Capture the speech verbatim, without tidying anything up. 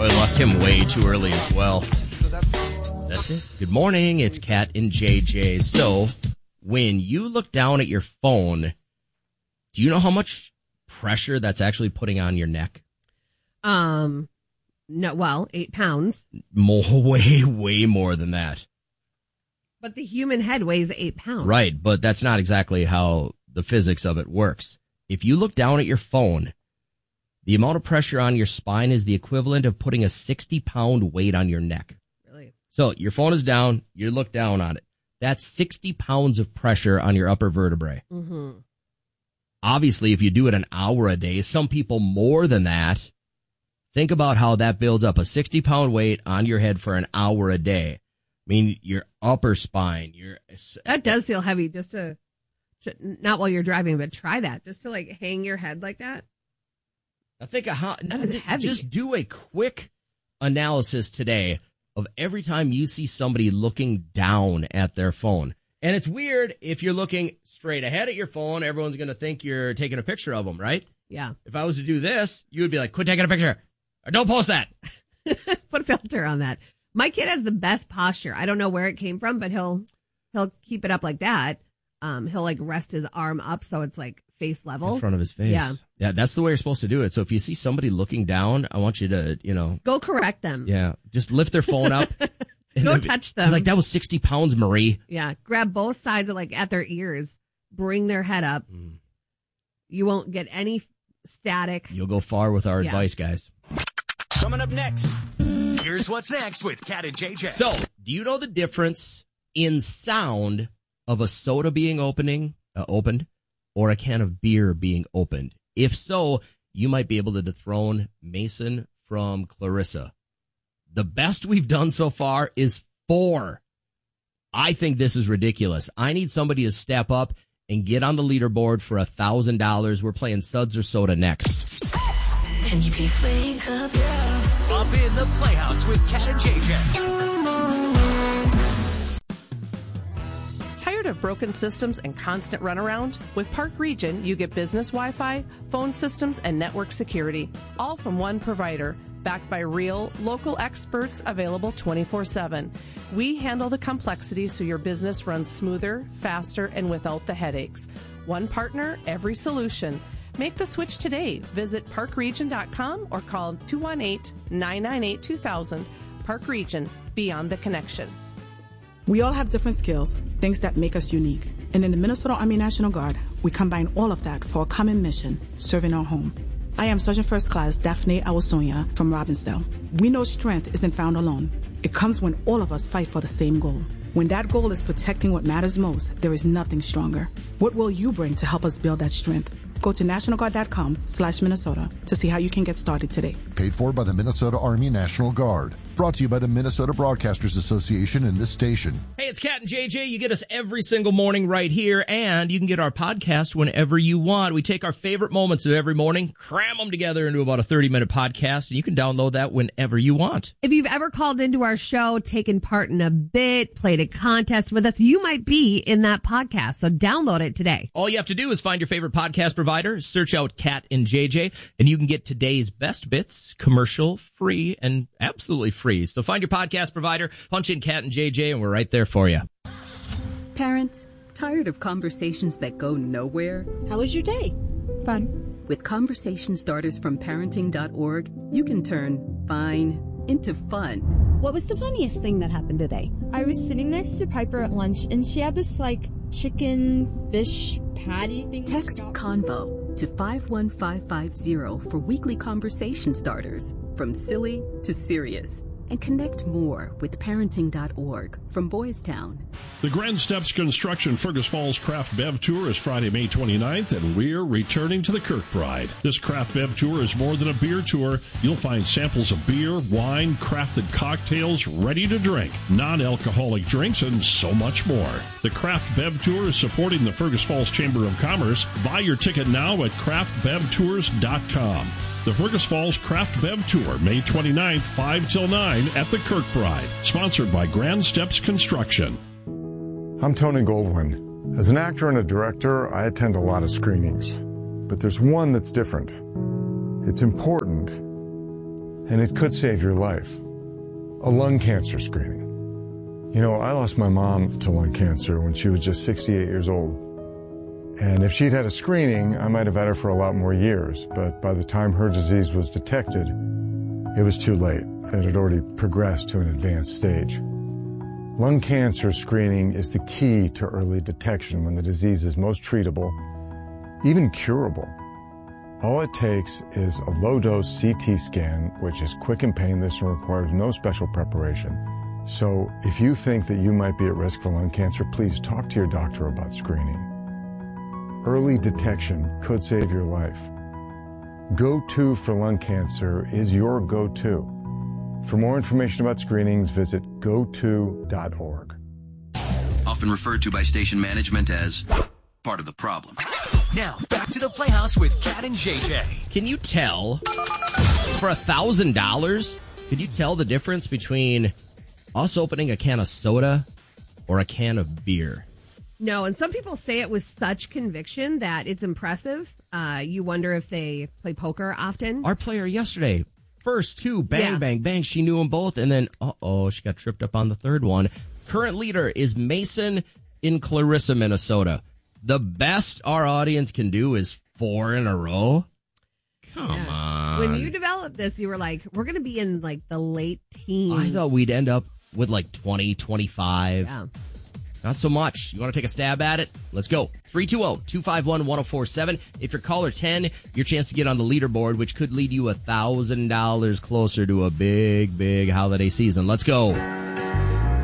I lost him way too early as well. That's it. Good morning. It's Kat and J J. So, when you look down at your phone, do you know how much pressure that's actually putting on your neck? Um, no, well, eight pounds. More, way, way more than that. But the human head weighs eight pounds. Right, but that's not exactly how the physics of it works. If you look down at your phone, the amount of pressure on your spine is the equivalent of putting a sixty pound weight on your neck. Really? So your phone is down, you look down on it. That's sixty pounds of pressure on your upper vertebrae. Mm-hmm. Obviously, if you do it an hour a day, some people more than that. Think about how that builds up a sixty pound weight on your head for an hour a day. I mean, your upper spine, your... That does feel heavy just to, not while you're driving, but try that. Just to like hang your head like that. I think of how, That is heavy. Just do a quick analysis today of every time you see somebody looking down at their phone. And it's weird if you're looking straight ahead at your phone, everyone's going to think you're taking a picture of them, right? Yeah. If I was to do this, you would be like, quit taking a picture. Or don't post that. Put a filter on that. My kid has the best posture. I don't know where it came from, but he'll he'll keep it up like that. Um, he'll like rest his arm up so it's like face level. In front of his face. Yeah. Yeah, that's the way you're supposed to do it. So if you see somebody looking down, I want you to, you know. Go correct them. Yeah. Just lift their phone up. Go then, touch them. Like, that was sixty pounds, Marie. Yeah. Grab both sides of like at their ears. Bring their head up. Mm. You won't get any static. You'll go far with our Yeah. advice, guys. Coming up next, here's what's next with Kat and J J. So, do you know the difference in sound of a soda being opening, uh, opened or a can of beer being opened? If so, you might be able to dethrone Mason from Clarissa. The best we've done so far is four. I think this is ridiculous. I need somebody to step up and get on the leaderboard for a thousand dollars. We're playing Suds or Soda next. Can you please wake up? Up in the Playhouse with Kat and J J. Tired of broken systems and constant runaround? With Park Region, you get business Wi-Fi, phone systems, and network security, all from one provider, backed by real, local experts available twenty-four seven. We handle the complexity so your business runs smoother, faster, and without the headaches. One partner, every solution. Make the switch today. Visit park region dot com or call two one eight, nine nine eight, two thousand. Park Region, beyond the connection. We all have different skills, things that make us unique. And in the Minnesota Army National Guard, we combine all of that for a common mission, serving our home. I am Sergeant First Class Daphne Awasonia from Robbinsdale. We know strength isn't found alone. It comes when all of us fight for the same goal. When that goal is protecting what matters most, there is nothing stronger. What will you bring to help us build that strength? Go to national guard dot com slash Minnesota to see how you can get started today. Paid for by the Minnesota Army National Guard. Brought to you by the Minnesota Broadcasters Association and this station. Hey, it's Kat and J J. You get us every single morning right here, and you can get our podcast whenever you want. We take our favorite moments of every morning, cram them together into about a thirty-minute podcast, and you can download that whenever you want. If you've ever called into our show, taken part in a bit, played a contest with us, you might be in that podcast. So download it today. All you have to do is find your favorite podcast provider, search out Kat and J J, and you can get today's best bits commercial free and absolutely free. So find your podcast provider, punch in Kat and J J, and we're right there for you. Parents, tired of conversations that go nowhere? How was your day? Fun. With conversation starters from parenting dot org, you can turn fine into fun. What was the funniest thing that happened today? I was sitting next to Piper at lunch, and she had this, like, chicken fish patty thing. Text CONVO to five one five five zero for weekly conversation starters, from silly to serious. And connect more with parenting dot org from Boys Town. The Grand Steps Construction Fergus Falls Craft Bev Tour is Friday, May twenty-ninth, and we're returning to the Kirkbride. This Craft Bev Tour is more than a beer tour. You'll find samples of beer, wine, crafted cocktails, ready to drink, non-alcoholic drinks, and so much more. The Craft Bev Tour is supporting the Fergus Falls Chamber of Commerce. Buy your ticket now at craft bev tours dot com. The Fergus Falls Craft Bev Tour, May twenty-ninth, five till nine at the Kirkbride. Sponsored by Grand Steps Construction. I'm Tony Goldwyn. As an actor and a director, I attend a lot of screenings. But there's one that's different. It's important, and it could save your life. A lung cancer screening. You know, I lost my mom to lung cancer when she was just sixty-eight years old. And if she'd had a screening, I might have had her for a lot more years. But by the time her disease was detected, it was too late. It had already progressed to an advanced stage. Lung cancer screening is the key to early detection when the disease is most treatable, even curable. All it takes is a low-dose C T scan, which is quick and painless and requires no special preparation. So if you think that you might be at risk for lung cancer, please talk to your doctor about screening. Early detection could save your life. Go to for lung cancer is your go-to. For more information about screenings, visit go to dot org. Often referred to by station management as part of the problem. Now, back to the Playhouse with Cat and J J. Can you tell, for a thousand dollars, could you tell the difference between us opening a can of soda or a can of beer? No, and some people say it with such conviction that it's impressive. Uh, you wonder if they play poker often. Our player yesterday, first two, bang, Yeah. bang, bang. She knew them both, and then, uh-oh, she got tripped up on the third one. Current leader is Mason in Clarissa, Minnesota. The best our audience can do is four in a row. Come Yeah. on. When you developed this, you were like, we're going to be in like the late teens. I thought we'd end up with like twenty, twenty-five. Yeah. Not so much. You want to take a stab at it? Let's go. three two zero, two five one, one zero four seven. If you're caller ten, your chance to get on the leaderboard, which could lead you one thousand dollars closer to a big, big holiday season. Let's go.